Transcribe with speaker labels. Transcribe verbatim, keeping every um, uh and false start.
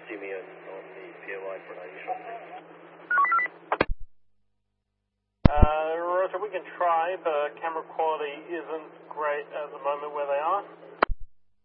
Speaker 1: Jimmy on, on the P O I for an eighty shot.
Speaker 2: Uh, Roger, we can try, but camera quality isn't great at the moment where they are.